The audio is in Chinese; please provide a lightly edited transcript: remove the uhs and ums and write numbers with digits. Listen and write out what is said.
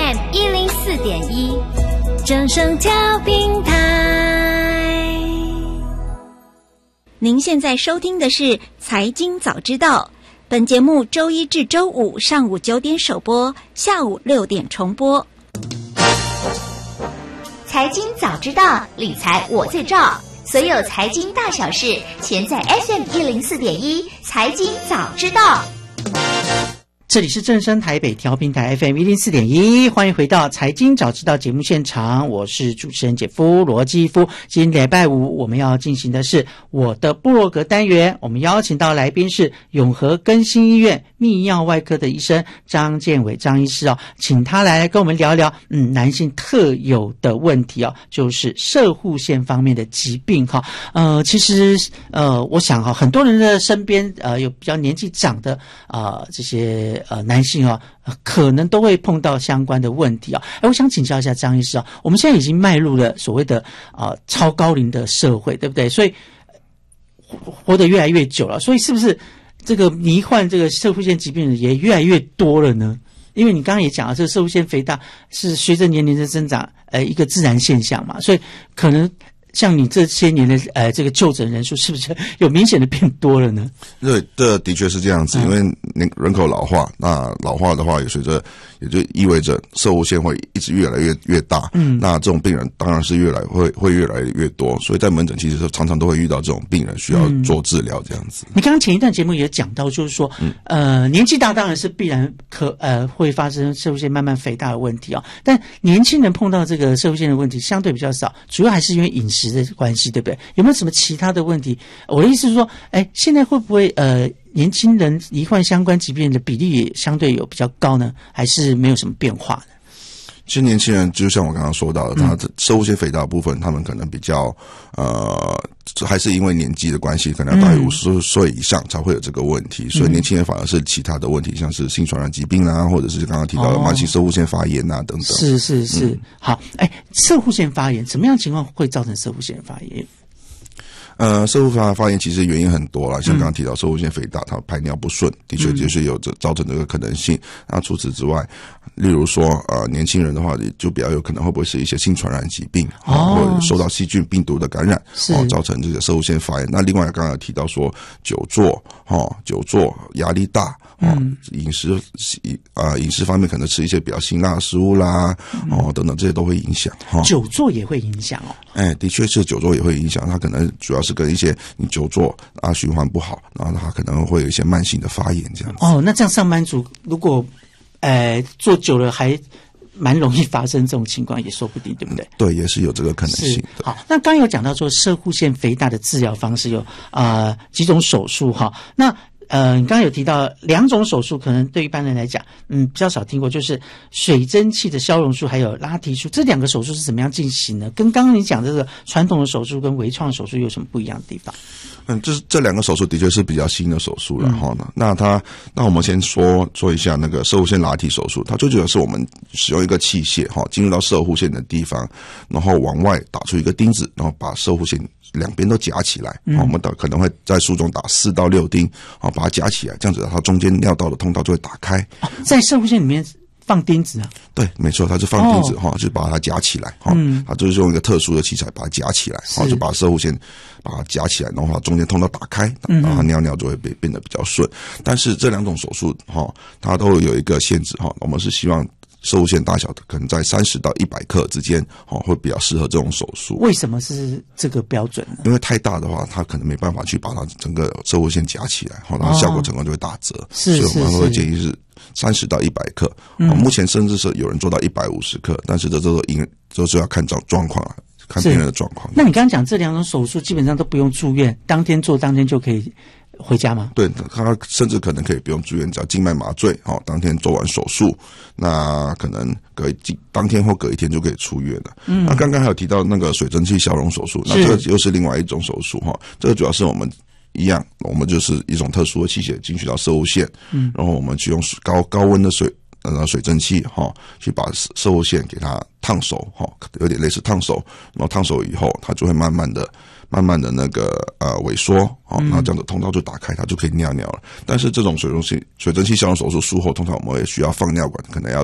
FM 104.1，正声调频台。 您现在收听的是财经早知道，本节目周一至周五上午9点首播，下午6点重播。 财经早知道，理财我最照，所有财经大小事，全在 FM 104.1财经早知道。 这里是正声台北调频台 FM 104.1，欢迎回到财经早知道节目现场，我是主持人姐夫罗基夫。今天礼拜五我们要进行的是我的部落格单元，我们邀请到来宾是永和更新医院泌尿外科的医生张建伟张医师请他来跟我们聊聊男性特有的问题就是攝護腺方面的疾病其实我想很多人的身边有比较年纪长的这些男性可能都会碰到相关的问题我想请教一下张医师我们现在已经迈入了所谓的超高龄的社会，对不对？所以活得越来越久了，所以是不是这个罹患这个攝護腺疾病的人也越来越多了呢？因为你刚刚也讲了，这个攝護腺肥大是随着年龄的增长一个自然现象嘛，所以可能像你这些年的这个就诊人数是不是有明显的变多了呢？ 对，这的确是这样子，因为人口老化，那老化的话也就意味着攝護腺会一直越来越大，那这种病人当然是会越来越多，所以在门诊其实常常都会遇到这种病人需要做治疗这样子。 你刚刚前一段节目也讲到，就是说年纪大当然是必然会发生攝護腺慢慢肥大的问题但年轻人碰到这个攝護腺的问题相对比较少，主要还是因为饮食的关系，对不对？有没有什么其他的问题？我的意思是说现在会不会年轻人罹患相关疾病的比例也相对有比较高呢？还是没有什么变化呢？ 其实年轻人就像我刚刚说到的，他攝護腺肥大的部分，他们可能比较还是因为年纪的关系，可能大于50岁以上才会有这个问题，所以年轻人反而是其他的问题，像是性传染疾病或者是刚刚提到的慢性攝護腺发炎等等。 是好，攝護腺发炎什么样的情况会造成攝護腺发炎？ 攝護腺发炎其实原因很多啦，像刚刚提到攝護腺肥大，它排尿不顺，的确就是有造成这个可能性。那除此之外，例如说年轻人的话，就比较有可能会不会是一些性传染疾病或者受到细菌病毒的感染造成这个攝護腺发炎。那另外刚刚有提到说久坐压力大饮食方面可能吃一些比较辛辣的食物啦等等，这些都会影响久坐也会影响的确是久坐也会影响，它可能主要是跟一些你久坐循环不好，然后它可能会有一些慢性的发炎这样子。 那这样上班族如果坐久了还蛮容易发生这种情况也说不定，对不对？ 对，也是有这个可能性的。 好，那刚有讲到说攝護腺肥大的治疗方式有几种手术那你刚刚有提到2种手术，可能对一般人来讲比较少听过，就是水蒸气的消融术还有拉提术，这2个手术是怎么样进行呢？跟刚刚你讲这个传统的手术跟微创手术有什么不一样的地方？ 这2个手术的确是比较新的手术了那我们先说一下那个攝護腺拉提手术，它最主要是我们使用一个器械进入到攝護腺的地方，然后往外打出一个钉子，然后把攝護腺两边都夹起来我们可能会在术中打4到6钉把它夹起来，这样子它中间尿道的通道就会打开在攝護腺里面放钉子对，没错，它是放钉子就把它夹起来它就是用一个特殊的器材把它夹起来就把攝護腺把它夹起来，然后它中间通道打开然后它尿就会变得比较顺。但是这2种手术它都有一个限制我们是希望攝護腺大小的可能在30到100克之间会比较适合这种手术。 为什么是这个标准呢？ 因为太大的话它可能没办法去把它整个攝護腺夹起来然后效果整个就会打折所以我们会建议是30到100克目前甚至是有人做到150克，但是这都是要看状况看病人的状况。 那你刚刚讲这2种手术基本上都不用住院，当天做当天就可以回家吗？ 对，他甚至可能可以不用住院，只要静脉麻醉当天做完手术，那可能当天或隔一天就可以出院了。那刚刚还有提到那个水蒸气消融手术，那这个又是另外一种手术这个主要是我们一样，我们就是一种特殊的器械进去到攝護腺然后我们去用高温的水蒸气去把攝護腺给它烫熟有点类似烫熟，然后烫熟以后它就会慢慢的那个萎缩然后这样子通道就打开，它就可以尿了。但是这种水蒸气消融手术术后，通常我们会需要放尿管，可能要